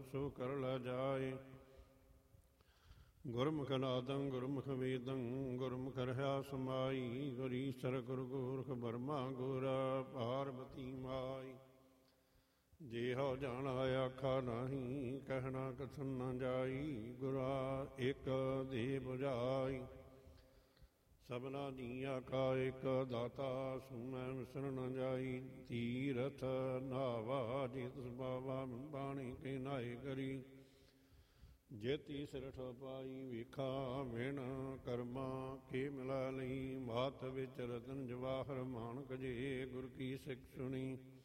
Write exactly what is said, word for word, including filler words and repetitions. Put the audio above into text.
ਸੋ ਕਰ ਲੈ ਜਾਏ। ਗੁਰਮੁਖ ਨਾਦੰ ਗੁਰਮੁਖ ਵੇਦੰ ਗੁਰਮੁਖ ਰਹਾ ਸਮਾਈ। ਗੁਰ ਈਸਰ ਗੁਰ ਗੋਰਖ ਬਰਮਾ ਗੁਰ ਪਾਰਬਤੀ ਮਾਈ। ਜੇ ਹਉ ਜਾਣਾ ਆਖਾ ਨਾਹੀ ਕਹਿਣਾ ਕਥਨ ਨ ਜਾਈ। ਗੁਰਾ ਇੱਕ ਦੇ ਬੁਝਾਈ ਸਭਨਾ ਦੀਆਂ ਕਾ ਇੱਕ ਦਾਤਾ ਸੁਮੈ ਮਿਸਰ ਨ ਜਾਈ। ਤੀਰਥ ਨਾਵਾ ਜਿਤ ਸੁਭਾਵਾ ਬਾਣੀ ਕੇ ਨਾਏ ਕਰੀ। ਜੇਤੀ ਸਿਰਠ ਪਾਈ ਵੇਖਾ ਮਿਣ ਕਰਮਾ ਕੇ ਮਿਲਾ ਲਈ। ਮਾਤ ਵਿੱਚ ਰਤਨ ਜਵਾਹਰ ਮਾਨਕ ਜੇ ਗੁਰ ਕੀ ਸਿੱਖ ਸੁਣੀ।